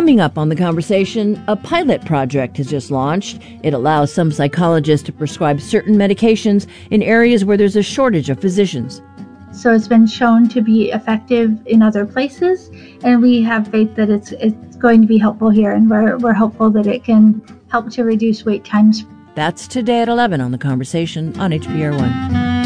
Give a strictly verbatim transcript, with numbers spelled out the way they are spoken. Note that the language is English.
Coming up on The Conversation, a pilot project has just launched. It allows some psychologists to prescribe certain medications in areas where there's a shortage of physicians. So it's been shown to be effective in other places, and we have faith that it's it's going to be helpful here, and we're we're hopeful that it can help to reduce wait times. That's today at eleven on The Conversation on H B R one.